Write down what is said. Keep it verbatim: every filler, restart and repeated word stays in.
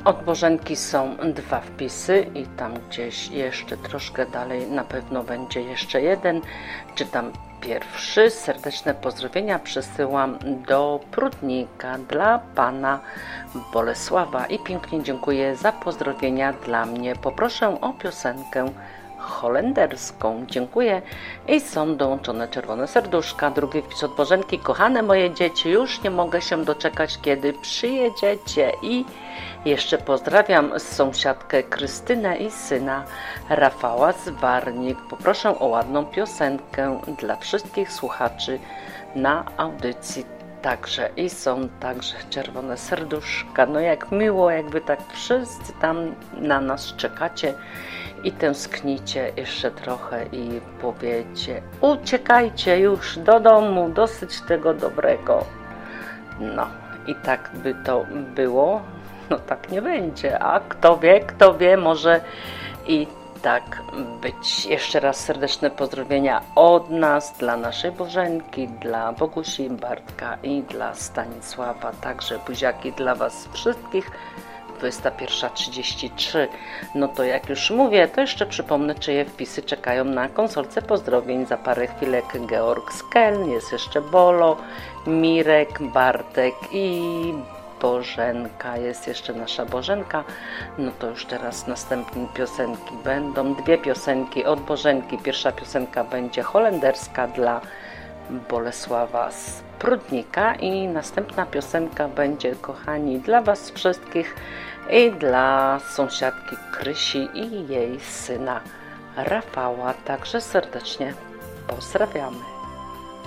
Od Bożenki są dwa wpisy i tam gdzieś jeszcze troszkę dalej na pewno będzie jeszcze jeden. Czytam pierwszy. Serdeczne pozdrowienia przesyłam do Prudnika dla pana Bolesława i pięknie dziękuję za pozdrowienia dla mnie. Poproszę o piosenkę holenderską. Dziękuję. I są dołączone czerwone serduszka. Drugi wpis od Bożenki. Kochane moje dzieci, już nie mogę się doczekać, kiedy przyjedziecie. I jeszcze pozdrawiam sąsiadkę Krystynę i syna Rafała z Warnik. Poproszę o ładną piosenkę dla wszystkich słuchaczy na audycji. Także i są także czerwone serduszka. No jak miło, jakby tak wszyscy tam na nas czekacie i tęsknicie jeszcze trochę i powiecie: uciekajcie już do domu, dosyć tego dobrego. No i tak by to było. No tak nie będzie, a kto wie, kto wie, może i tak być. Jeszcze raz serdeczne pozdrowienia od nas, dla naszej Bożenki, dla Bogusi, Bartka i dla Stanisława. Także buziaki dla was wszystkich. dwudziesta pierwsza trzydzieści trzy. No to jak już mówię, to jeszcze przypomnę, czyje wpisy czekają na konsolce pozdrowień. Za parę chwilek Georg z Keln, jest jeszcze Bolo, Mirek, Bartek i Bożenka, jest jeszcze nasza Bożenka. No to już teraz następne piosenki będą. Dwie piosenki od Bożenki. Pierwsza piosenka będzie holenderska dla Bolesława z Prudnika i następna piosenka będzie, kochani, dla was wszystkich i dla sąsiadki Krysi i jej syna Rafała. Także serdecznie pozdrawiamy.